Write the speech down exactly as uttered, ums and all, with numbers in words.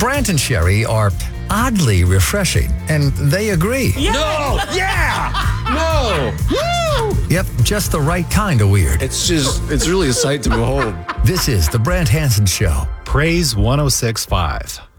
Brant and Sherry are oddly refreshing, and they agree. Yeah. No! Yeah! No! Woo! Yep, just the right kind of weird. It's just, it's really a sight to behold. This is The Brant Hansen Show. Praise one oh six point five.